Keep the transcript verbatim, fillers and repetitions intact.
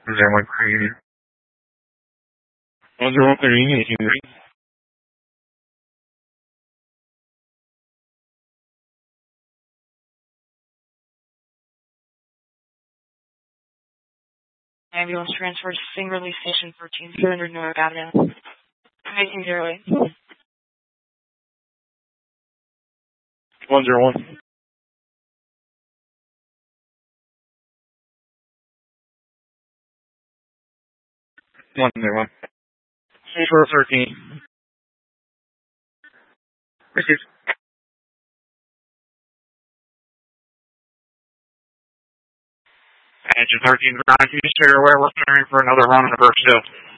zero one created. one zero one thirty, anything ready? Ambulance transfer to Sing Relief Station thirteen hundred Newark Avenue. Making zero eight. one zero one. one zero one. Safer thirteen. Received. Engine thirteen, can you just figure where we're preparing for another run on the first shift?